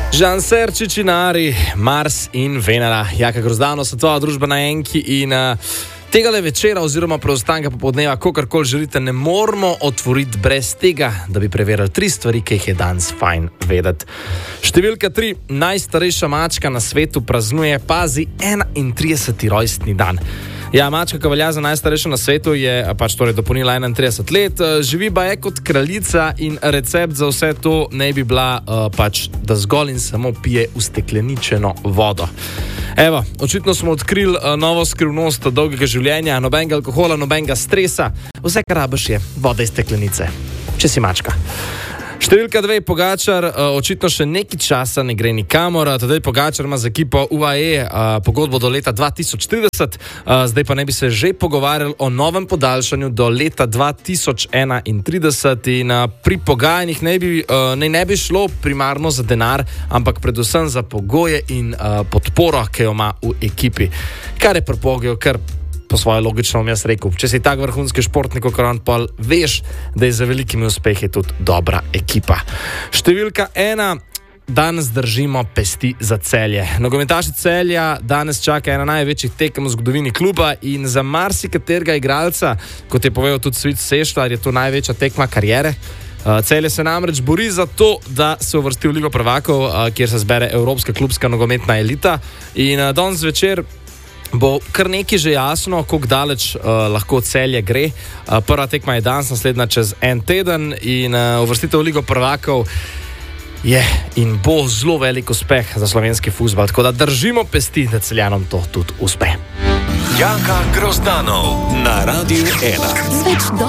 Žan Serčičinari, Mars in Venera. Jaka Grozdano, Svetovna družba na Enki in tegale večera oziroma preostanka popoldneva, kogarkoli želite, ne moramo otvoriti brez tega, da bi preverili 3 stvari, ki jih je danes fajn vedeti. Številka 3. Najstarejša mačka na svetu praznuje, pazi, 31. rojstni dan. Ja, mačka, ki velja za najstarejšo na svetu, je torej dopolnila 31 let, živi baje kot kraljica in recept za vse to ne bi bila da zgolj in samo pije ustekleničeno vodo. Evo, očitno smo odkrili novo skrivnost dolgega življenja, nobenega alkohola, nobenega stresa, vse, kar rabiš, je voda iz steklenice, če si mačka. Številka 2. Pogačar očitno še nekaj časa ne gre nikamor. Tadej Pogačar ima z ekipo UAE pogodbo do leta 2030, zdaj pa ne bi se že pogovarjali o novem podaljšanju do leta 2031 in pri pogajanjih ne bi šlo primarno za denar, ampak predvsem za pogoje in podporo, ki jo ima v ekipi. Kar je prepogel, kar po svoje logično bom jaz rekel. Če si tak vrhunski športnik, kot on pol, veš, da je za velikimi uspehi tudi dobra ekipa. Številka 1. Danes držimo pesti za Celje. Nogometaši Celja danes čaka ena največjih tekem v zgodovini kluba in za marsikaterega igralca, kot je povedal tudi Svit Sešlar, je to največja tekma kariere. Celje se namreč bori za to, da se uvrsti v Ligo prvakov, kjer se zbere evropska klubska nogometna elita, in danes zvečer bo kar nekaj že jasno, koliko daleč lahko Celje gre. Prva tekma je danes, naslednja čez en teden in uvrstitev v Ligo prvakov je in bo zelo velik uspeh za slovenski fuzbal, tako da držimo pesti, da Celjanom to tudi uspe. Jaka Grozdanov na Radiu 1.